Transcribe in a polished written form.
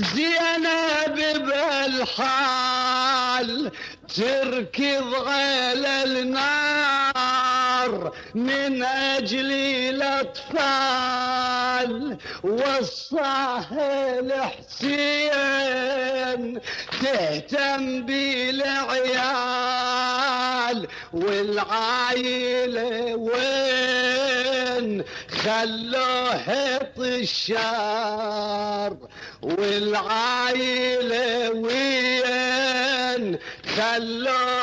زينب بالحال تركض على النار من أجل الأطفال، وصاها الحسين تهتم بالعيال، والعايلة وين خلوها طشار، والعايلة وين خلوها